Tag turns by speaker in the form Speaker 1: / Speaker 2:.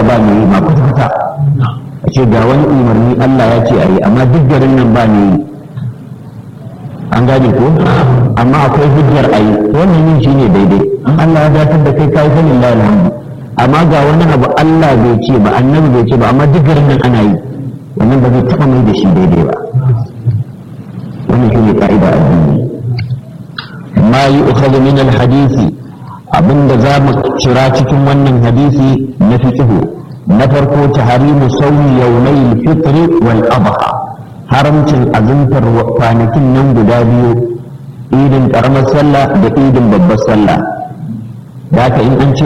Speaker 1: ba ne ma kwata-kwata a ce ga wani umarni Allah ya ce a yi amma duk garin nan ba ne an gane ko amma akwai hujjar a yi wannan yin shi ne daidai in Allah ya datar da kai kai sanin la alhamdu amma ga wani abu Allah bai ce ba annabi bai ce ba amma duk garin nan ana yi wannan ba zai taɓa mai da shi daidai ba wannan shi ne ka'ida addini ma yu'khadhu min al-hadisi abinda za mu cira cikin wannan hadisi na fiqhu na farko tahrimu sawmi yawmay al-fitr wal adha haramcin azumtar kwanakin nan guda biyu idin karamar sallah da idin babbar sallah da haka in an ce